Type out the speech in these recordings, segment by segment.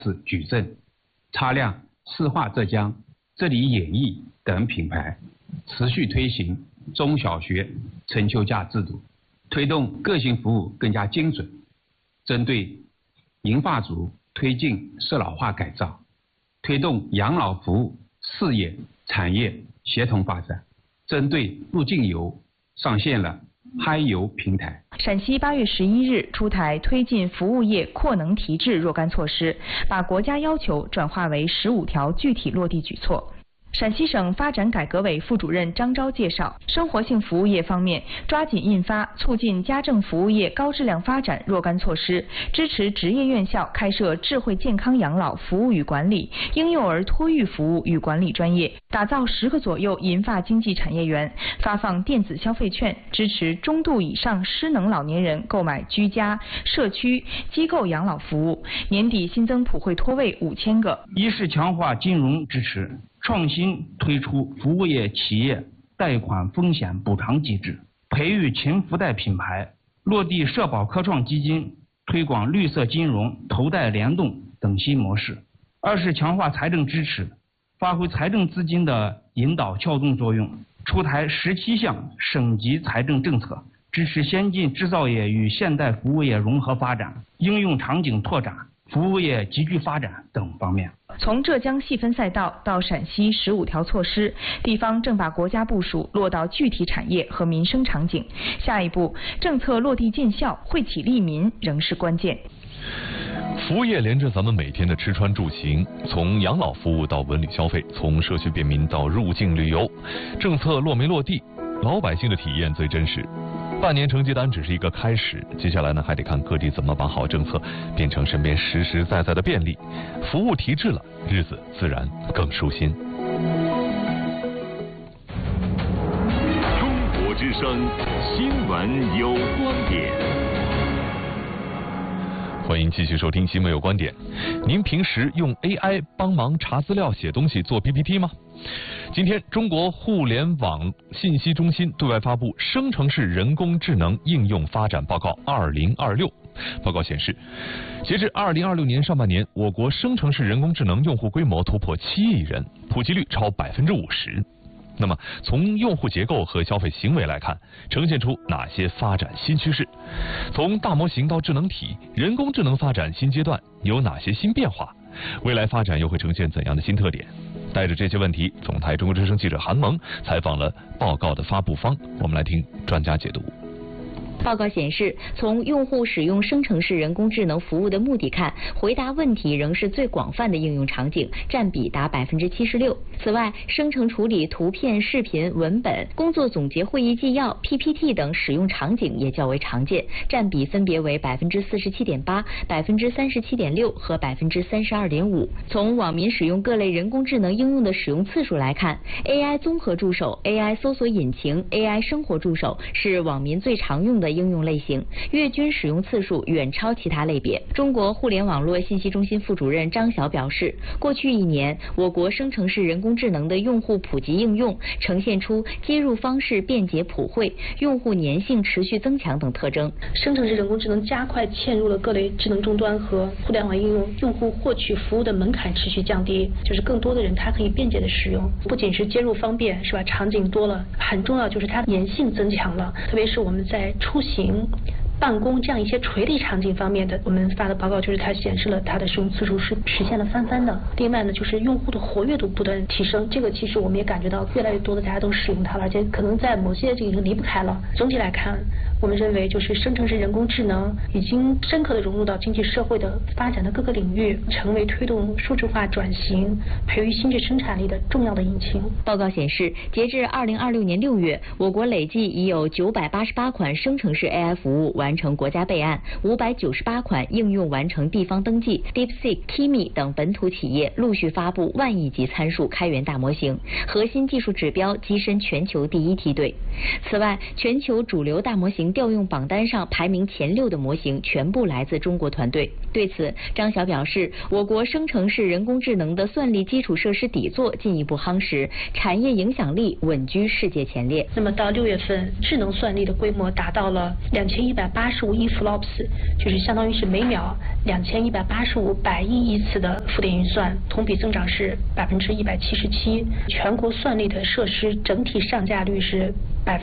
是矩阵、擦亮、市化浙江、这里演艺等品牌，持续推行中小学春秋假制度，推动个性服务更加精准，针对银发族推进适老化改造，推动养老服务事业产业协同发展，针对入境游上线了嗨游平台。 陕西8月11日出台推进服务业扩能提质若干措施，把国家要求转化为15条具体落地举措。陕西省发展改革委副主任张钊介绍，生活性服务业方面，抓紧印发促进家政服务业高质量发展若干措施，支持职业院校开设智慧健康养老服务与管理、婴幼儿托育服务与管理专业，打造10个左右银发经济产业园，发放电子消费券，支持中度以上失能老年人购买居家、社区、机构养老服务。年底新增普惠托位5000个。 一是强化金融支持，创新推出服务业企业贷款风险补偿机制，培育勤福贷品牌，落地社保科创基金，推广绿色金融、投贷联动等新模式。二是强化财政支持，发挥财政资金的引导撬动作用，出台17项省级财政政策，支持先进制造业与现代服务业融合发展、应用场景拓展、服务业集聚发展等方面。 从浙江细分赛道到陕西15条措施，地方正把国家部署落到具体产业和民生场景。下一步，政策落地见效，惠企利民仍是关键。 服务业连着咱们每天的吃穿住行，从养老服务到文旅消费，从社区便民到入境旅游，政策落没落地，老百姓的体验最真实。半年成绩单只是一个开始，接下来呢还得看各地怎么把好政策变成身边实实在在的便利，服务提质了，日子自然更舒心。 中国之声新闻有观点。 欢迎继续收听新闻有观点。您平时用 AI 帮忙查资料、写东西、做 PPT 吗？今天，中国互联网信息中心对外发布《生成式人工智能应用发展报告2026》。报告显示，截至2026年上半年，我国生成式人工智能用户规模突破7亿人，普及率超50%。那么，从用户结构和消费行为来看，呈现出哪些发展新趋势？从大模型到智能体，人工智能发展新阶段有哪些新变化？未来发展又会呈现怎样的新特点？带着这些问题，总台中国之声记者韩萌采访了报告的发布方，我们来听专家解读。 报告显示，从用户使用生成式人工智能服务的目的看，回答问题仍是最广泛的应用场景，占比达76%。此外，生成处理图片、视频、文本、工作总结会议纪要、PPT 等使用场景也较为常见，占比分别为47.8%、37.6%和32.5%。从网民使用各类人工智能应用的使用次数来看 ，AI 综合助手、AI 搜索引擎、AI 生活助手是网民最常用的应用类型，月均使用次数远超其他类别。中国互联网络信息中心副主任张晓表示，过去1年，我国生成式人工智能的用户普及应用呈现出接入方式便捷普惠、用户粘性持续增强等特征。 生成式人工智能加快嵌入了各类智能终端和互联网应用，用户获取服务的门槛持续降低，就是更多的人他可以便捷的使用。不仅是接入方便，是吧？场景多了，很重要就是它粘性增强了，特别是我们在出行、办公这样一些垂直场景方面的，我们发的报告就是它显示了它的使用次数是实现了翻番的。另外呢，就是用户的活跃度不断提升，这个其实我们也感觉到越来越多的大家都使用它了，而且可能在某些这个已经离不开了。总体来看，我们认为就是生成式人工智能已经深刻的融入到经济社会的发展的各个领域，成为推动数字化转型、培育新质生产力的重要的引擎。 报告显示，截至2026年6月，我国累计已有988款生成式 AI 服务完成国家备案，598款应用完成地方登记 ，DeepSeek、Kimi 等本土企业陆续发布万亿级参数开源大模型，核心技术指标跻身全球第1梯队。此外，全球主流大模型年调用榜单上排名前6的模型全部来自中国团队。对此，张晓表示，我国生成式人工智能的算力基础设施底座进一步夯实，产业影响力稳居世界前列。 那么到6月份，智能算力的规模达到了2185亿 flops， 就是相当于是每秒2185百亿亿次的浮点运算，同比增长是177%。全国算力的设施整体上架率是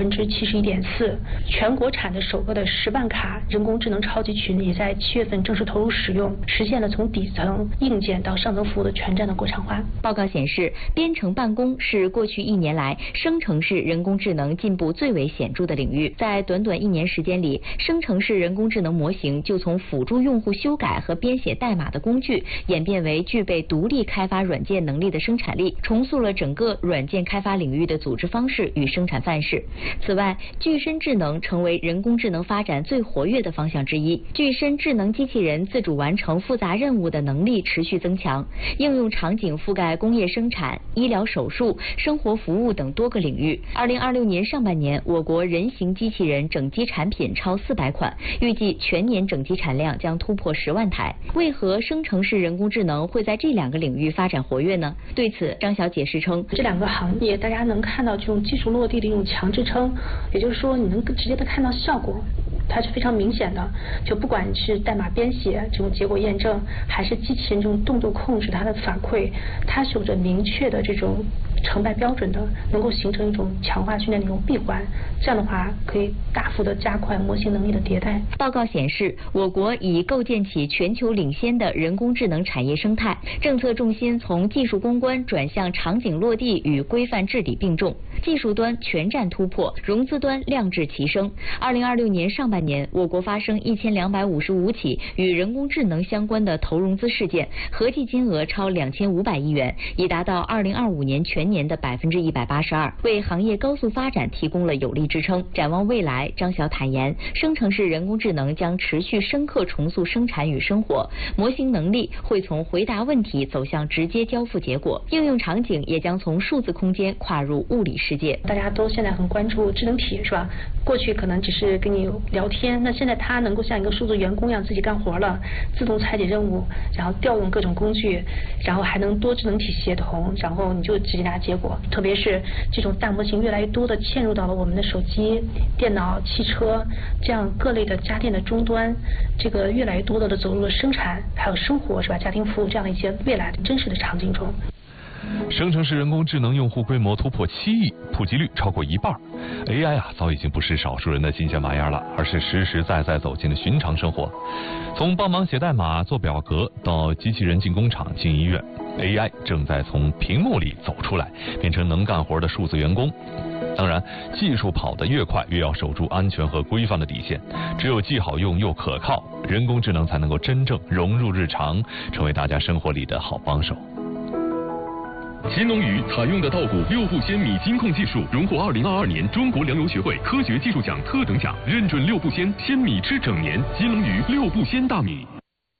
71.4%，全国产的首个的10万卡人工智能超级群也在7月份正式投入使用，实现了从底层硬件到上层服务的全站的国产化。 报告显示，编程办公是过去1年来生成式人工智能进步最为显著的领域。在短短1年时间里，生成式人工智能模型就从辅助用户修改和编写代码的工具，演变为具备独立开发软件能力的生产力，重塑了整个软件开发领域的组织方式与生产范式。此外，具身智能成为人工智能发展最活跃的方向之一。具身智能机器人自主完成复杂任务的能力持续增强，应用场景覆盖工业生产、医疗手术、生活服务等多个领域。2026年上半年，我国人形机器人整机产品超400款，预计全年整机产量将突破10万台。为何生成式人工智能会在这2个领域发展活跃呢？对此，张晓解释称， 这2个行业大家能看到这种技术落地的一种强支撑，也就是说你能直接的看到效果，它是非常明显的。就不管是代码编写这种结果验证，还是机器人这种动作控制它的反馈，它是有着明确的这种成败标准的，能够形成一种强化训练的一种闭环。这样的话可以大幅的加快模型能力的迭代。 报告显示，我国已构建起全球领先的人工智能产业生态，政策重心从技术攻关转向场景落地与规范治理并重，技术端全站突破，融资端量质齐升。2026年上半年，我国发生1255起与人工智能相关的投融资事件，合计金额超2500亿元，已达到2025年全年的182%，为行业高速发展提供了有力支撑。展望未来，张晓坦言，生成式人工智能将持续深刻重塑生产与生活，模型能力会从回答问题走向直接交付结果，应用场景也将从数字空间跨入物理世界。 大家都现在很关注智能体，是吧？过去可能只是跟你聊天，那现在它能够像一个数字员工一样自己干活了，自动拆解任务，然后调用各种工具，然后还能多智能体协同，然后你就直接拿结果。特别是这种大模型越来越多的嵌入到了我们的手机、电脑、汽车这样各类的家电的终端，这个越来越多的走入了生产还有生活，是吧？家庭服务这样的一些未来的真实的场景中。 生成式人工智能用户规模突破7亿，普及率超过1半。AI 早已经不是少数人的新鲜玩意儿了，而是实实在在走进了寻常生活。从帮忙写代码、做表格到机器人进工厂、进医院， AI 正在从屏幕里走出来，变成能干活的数字员工。当然，技术跑得越快，越要守住安全和规范的底线。只有既好用又可靠，人工智能才能够真正融入日常，成为大家生活里的好帮手。 新农语采用的稻谷6步鲜米金控技术，荣获2022年中国粮油学会科学技术奖特等奖，认准6步鲜，鲜米吃整年。新农语6步鲜大米。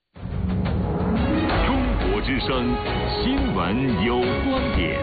中国之声新闻有观点。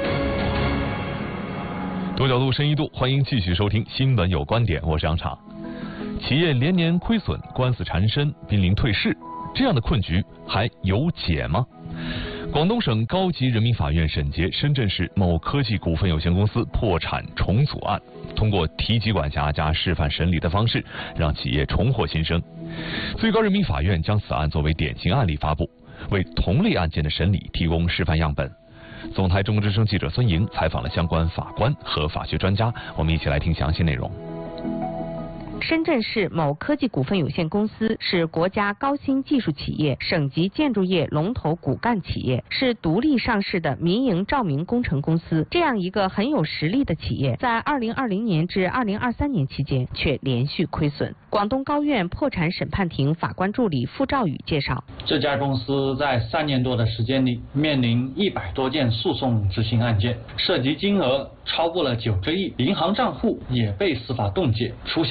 多角度深一度，欢迎继续收听新闻有观点，我是杨昶。企业连年亏损，官司缠身，濒临退市，这样的困局还有解吗？广东省高级人民法院审结深圳市某科技股份有限公司破产重组案，通过提级管辖加示范审理的方式，让企业重获新生。最高人民法院将此案作为典型案例发布，为同类案件的审理提供示范样本。总台中国之声记者孙莹采访了相关法官和法学专家，我们一起来听详细内容。 深圳市某科技股份有限公司是国家高新技术企业、省级建筑业龙头骨干企业，是独立上市的民营照明工程公司。这样一个很有实力的企业，在2020年至2023年期间却连续亏损。广东高院破产审判庭法官助理傅兆宇介绍， 这家公司在3年多的时间里，面临100多件诉讼执行案件，涉及金额超过了9个亿，银行账户也被司法冻结，出现了严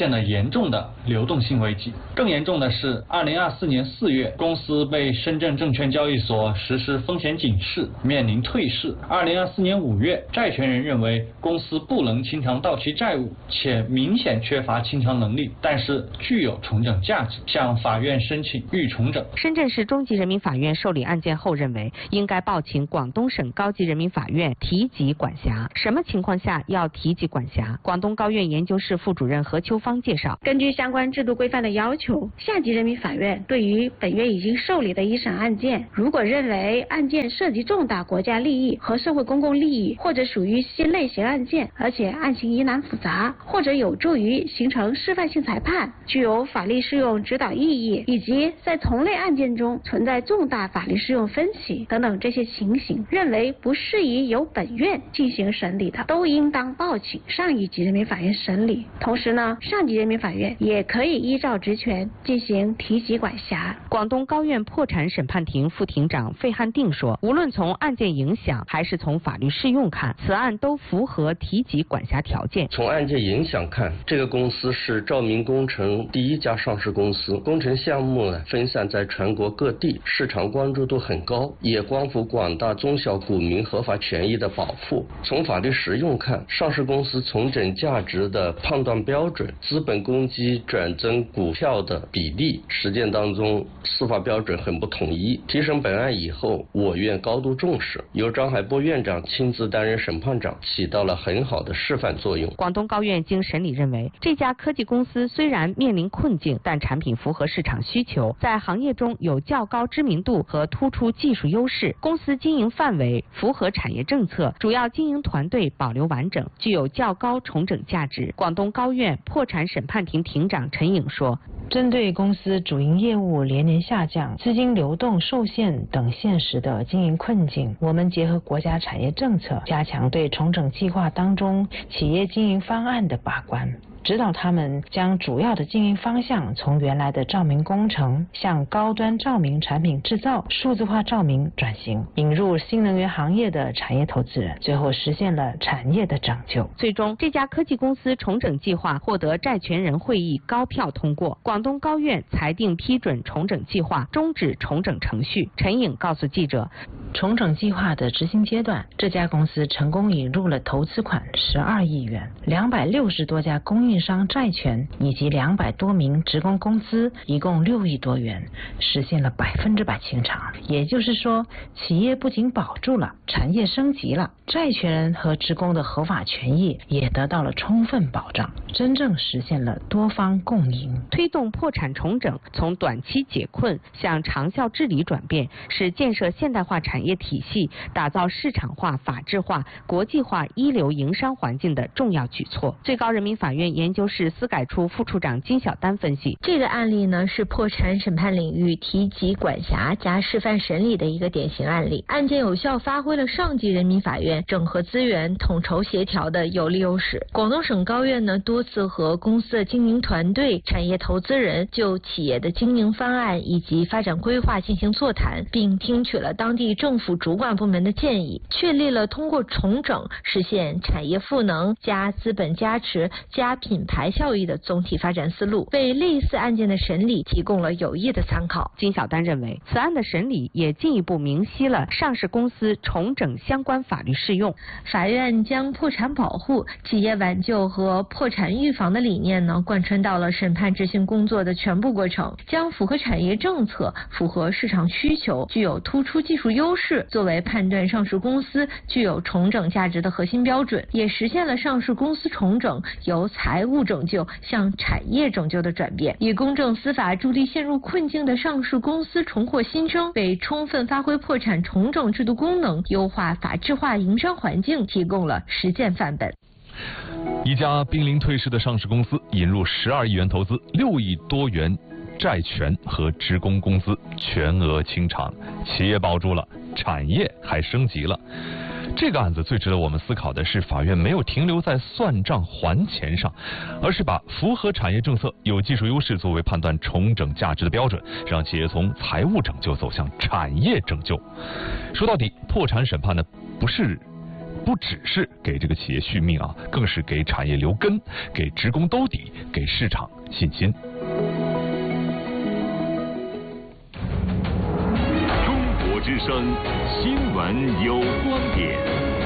严重的流动性危机。更严重的是，2024年4月，公司被深圳证券交易所实施风险警示，面临退市。2024年5月，债权人认为公司不能清偿到期债务，且明显缺乏清偿能力，但是具有重整价值，向法院申请预重整。 深圳市中级人民法院受理案件后认为，应该报请广东省高级人民法院提及管辖。什么情况下要提及管辖？广东高院研究室副主任何秋芳介绍， 根据相关制度规范的要求，下级人民法院对于本月已经受理的一审案件，如果认为案件涉及重大国家利益和社会公共利益，或者属于新类型案件，而且案情疑难复杂，或者有助于形成示范性裁判，具有法律适用指导意义，以及在同类案件中存在重大法律适用分歧等等这些情形，认为不适宜由本院进行审理的，都应当报请上一级人民法院审理。同时呢，上级人民法院也可以依照职权进行提及管辖。 广东高院破产审判庭副庭长费汉定说，无论从案件影响还是从法律适用看，此案都符合提及管辖条件。 从案件影响看，这个公司是兆明工程第一家上市公司，工程项目呢分散在全国各地，市场关注度很高，也关乎广大中小股民合法权益的保护。从法律实用看，上市公司重整价值的判断标准、资本公积转增股票的比例，实践当中司法标准很不统一。提审本案以后，我院高度重视，由张海波院长亲自担任审判长，起到了很好的示范作用。 广东高院经审理认为，这家科技公司虽然面临困境，但产品符合市场需求，在行业中有较高知名度和突出技术优势，公司经营范围符合产业政策，主要经营团队保留完整，具有较高重整价值。广东高院破产审判庭庭长陈颖说， 针对公司主营业务连年下降、资金流动受限等现实的经营困境，我们结合国家产业政策，加强对重整计划当中企业经营方案的把关，指导他们将主要的经营方向从原来的照明工程向高端照明产品制造、数字化照明转型，引入新能源行业的产业投资人，最后实现了产业的拯救。 最终，这家科技公司重整计划获得债权人会议高票通过，广东高院裁定批准重整计划，终止重整程序。陈颖告诉记者， 重整计划的执行阶段，这家公司成功引入了投资款12亿元，260多家供应商债权以及200多名职工工资，一共6亿多元，实现了100%清偿。也就是说，企业不仅保住了，产业升级了，债权人和职工的合法权益也得到了充分保障，真正实现了多方共赢。 推动破产重整从短期解困向长效治理转变，是建设现代化产业体系、打造市场化、法治化、国际化一流营商环境的重要举措。最高人民法院研究室司改处副处长金小丹分析， 这个案例呢是破产审判领域提及管辖加示范审理的一个典型案例，案件有效发挥了上级人民法院整合资源、统筹协调的有利优势。广东省高院呢多次和公司的经营团队、产业投资人就企业的经营方案以及发展规划进行座谈，并听取了当地政府主管部门的建议，确立了通过重整实现产业赋能加资本加持加品牌效益的总体发展思路，为类似案件的审理提供了有益的参考。 金小丹认为，此案的审理也进一步明晰了上市公司重整相关法律适用。 法院将破产保护、企业挽救和破产预防的理念呢贯穿到了审判执行工作的全部过程，将符合产业政策、符合市场需求、具有突出技术优势作为判断上市公司具有重整价值的核心标准，也实现了上市公司重整由财务拯救向产业拯救的转变，以公正司法助力陷入困境的上市公司重获新生，为充分发挥破产重整制度功能、优化法治化营商环境提供了实践范本。 一家濒临退市的上市公司引入12亿元投资，6亿多元债权和职工工资全额清偿，企业保住了，产业还升级了。这个案子最值得我们思考的是，法院没有停留在算账还钱上，而是把符合产业政策、有技术优势作为判断重整价值的标准，让企业从财务拯救走向产业拯救。说到底，破产审判呢，不是不只是给这个企业续命啊，更是给产业留根，给职工兜底，给市场信心。 中国之声新闻有观点。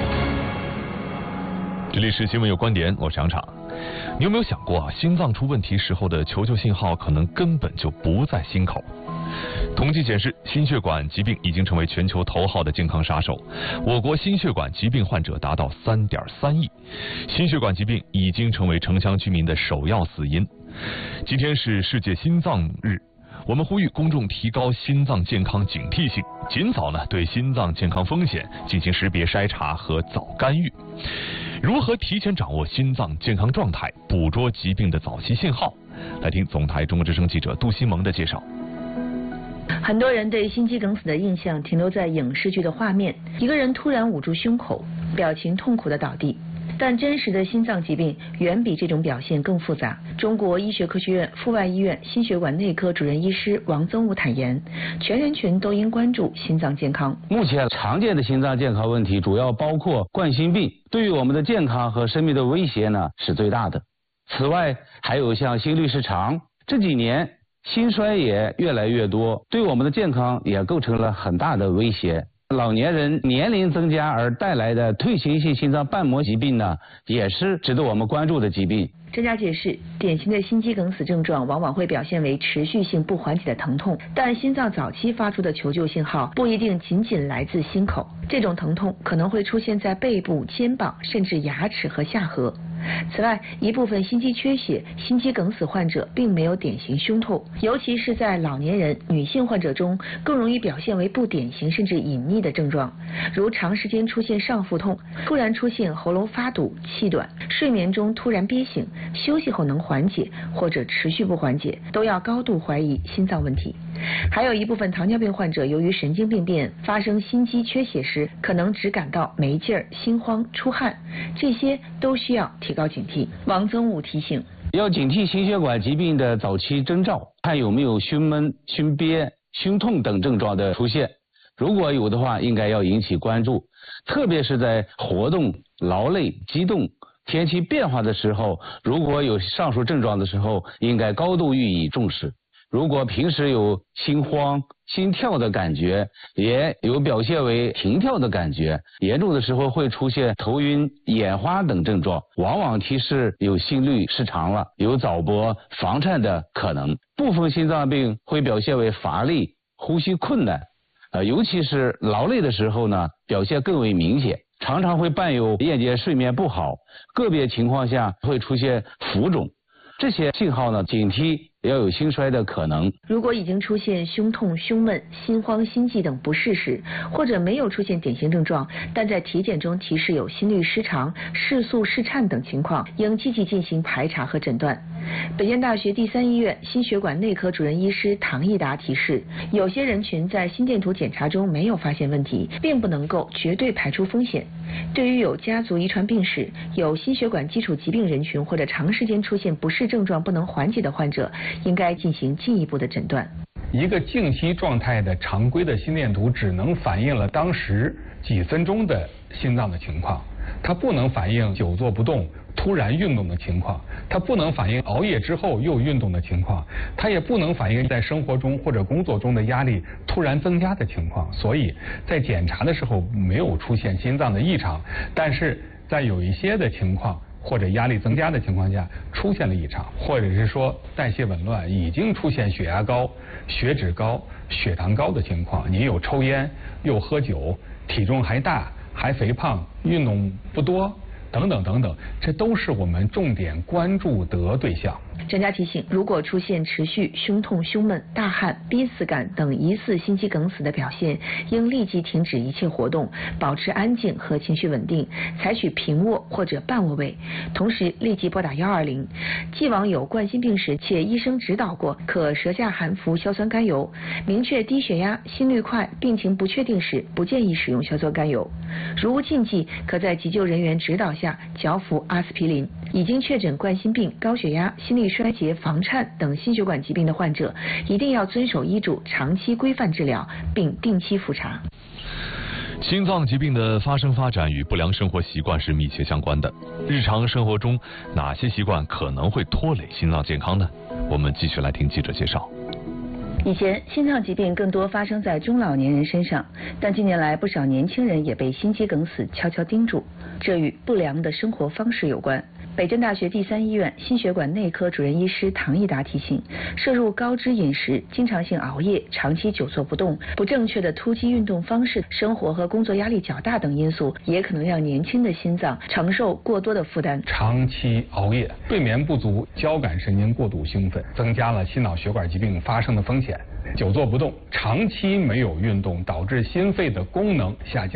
这里是新闻有观点，我是杨昶。你有没有想过啊，心脏出问题时候的求救信号可能根本就不在心口？统计显示，心血管疾病已经成为全球头号的健康杀手。我国心血管疾病患者达到3.3亿，心血管疾病已经成为城乡居民的首要死因。今天是世界心脏日，我们呼吁公众提高心脏健康警惕性，尽早对心脏健康风险进行识别筛查和早干预。如何提前掌握心脏健康状态，捕捉疾病的早期信号？来听总台中国之声记者杜西蒙的介绍。 很多人对心肌梗死的印象停留在影视剧的画面，一个人突然捂住胸口，表情痛苦地倒地。但真实的心脏疾病远比这种表现更复杂。中国医学科学院阜外医院心血管内科主任医师王增武坦言，全人群都应关注心脏健康。 目前常见的心脏健康问题主要包括冠心病，对于我们的健康和生命的威胁呢是最大的。此外，还有像心律失常，这几年心衰也越来越多，对我们的健康也构成了很大的威胁。老年人年龄增加而带来的退行性心脏瓣膜疾病呢，也是值得我们关注的疾病。 专家解释，典型的心肌梗死症状往往会表现为持续性不缓解的疼痛，但心脏早期发出的求救信号不一定仅仅来自心口，这种疼痛可能会出现在背部、肩膀，甚至牙齿和下颌。此外，一部分心肌缺血、心肌梗死患者并没有典型胸痛，尤其是在老年人、女性患者中，更容易表现为不典型甚至隐匿的症状，如长时间出现上腹痛、突然出现喉咙发堵、气短、睡眠中突然憋醒、休息后能缓解或者持续不缓解，都要高度怀疑心脏问题。还有一部分糖尿病患者由于神经病变发生心肌缺血时，可能只感到没劲儿、心慌、出汗，这些都需要提高警惕。王增武提醒， 要警惕心血管疾病的早期征兆，看有没有胸闷、胸憋、胸痛等症状的出现，如果有的话，应该要引起关注，特别是在活动、劳累、激动、天气变化的时候，如果有上述症状的时候，应该高度予以重视。如果平时有心慌、心跳的感觉，也有表现为停跳的感觉，严重的时候会出现头晕、眼花等症状，往往提示有心律失常了，有早搏、房颤的可能。部分心脏病会表现为乏力、呼吸困难，尤其是劳累的时候呢，表现更为明显，常常会伴有夜间睡眠不好，个别情况下会出现浮肿。这些信号呢，警惕要有心衰的可能。 如果已经出现胸痛、胸闷、心慌、心悸等不适时，或者没有出现典型症状，但在体检中提示有心律失常、室速室颤等情况，应积极进行排查和诊断。北京大学第三医院心血管内科主任医师唐义达提示，有些人群在心电图检查中没有发现问题，并不能够绝对排除风险。对于有家族遗传病史、有心血管基础疾病人群或者长时间出现不适症状不能缓解的患者，应该进行进一步的诊断。 一个静息状态的常规的心电图只能反映了当时几分钟的心脏的情况，它不能反映久坐不动突然运动的情况，它不能反映熬夜之后又运动的情况，它也不能反映在生活中或者工作中的压力突然增加的情况。所以在检查的时候没有出现心脏的异常，但是在有一些的情况或者压力增加的情况下出现了异常，或者是说代谢紊乱，已经出现血压高、血脂高、血糖高的情况，你有抽烟又喝酒，体重还大还肥胖，运动不多等等等等，这都是我们重点关注的对象。 专家提醒，如果出现持续胸痛、胸闷、大汗、逼死感等疑似心肌梗死的表现，应立即停止一切活动，保持安静和情绪稳定，采取平卧或者半卧位，同时立即拨打120。既往有冠心病史且医生指导过，可舌下含服硝酸甘油。明确低血压、心率快、病情不确定时，不建议使用硝酸甘油。如无禁忌，可在急救人员指导下嚼服阿司匹林。已经确诊冠心病、高血压、心力衰竭、房颤等心血管疾病的患者，一定要遵守医嘱，长期规范治疗，并定期复查。 心脏疾病的发生发展与不良生活习惯是密切相关的。日常生活中哪些习惯可能会拖累心脏健康呢？我们继续来听记者介绍。 以前心脏疾病更多发生在中老年人身上，但近年来不少年轻人也被心肌梗死悄悄盯住，这与不良的生活方式有关。北镇大学第3医院心血管内科主任医师唐益达提醒，摄入高脂饮食、经常性熬夜、长期久坐不动、不正确的突击运动方式、生活和工作压力较大等因素，也可能让年轻的心脏承受过多的负担。 长期熬夜、睡眠不足、交感神经过度兴奋，增加了心脑血管疾病发生的风险。久坐不动、长期没有运动，导致心肺的功能下降。